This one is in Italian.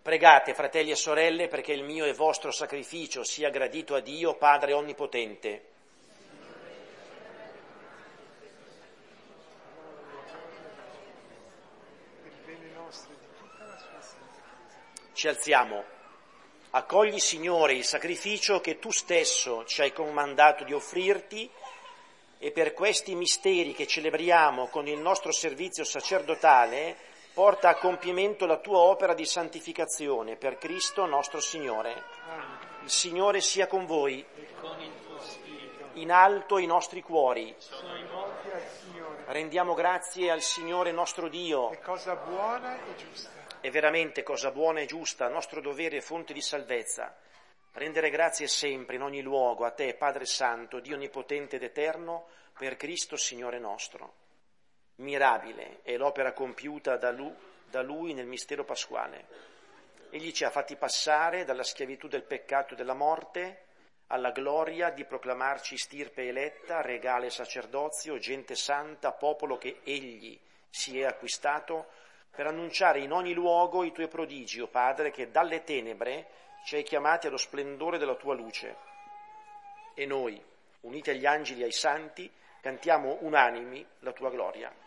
Pregate, fratelli e sorelle, perché il mio e vostro sacrificio sia gradito a Dio, Padre Onnipotente. Ci alziamo. Accogli, Signore, il sacrificio che tu stesso ci hai comandato di offrirti e per questi misteri che celebriamo con il nostro servizio sacerdotale porta a compimento la tua opera di santificazione per Cristo nostro Signore. Il Signore sia con voi. E con il tuo spirito. In alto i nostri cuori. Sono rivolti al Signore. Rendiamo grazie al Signore nostro Dio. È cosa buona e giusta. È veramente cosa buona e giusta, nostro dovere e fonte di salvezza. Rendere grazie sempre, in ogni luogo, a te, Padre Santo, Dio Onnipotente ed Eterno, per Cristo Signore nostro. Mirabile è l'opera compiuta da Lui nel mistero pasquale. Egli ci ha fatti passare dalla schiavitù del peccato e della morte alla gloria di proclamarci stirpe eletta, regale sacerdozio, gente santa, popolo che Egli si è acquistato per annunciare in ogni luogo i tuoi prodigi, o Padre, che dalle tenebre ci hai chiamati allo splendore della tua luce. E noi, uniti agli angeli e ai santi, cantiamo unanimi la tua gloria.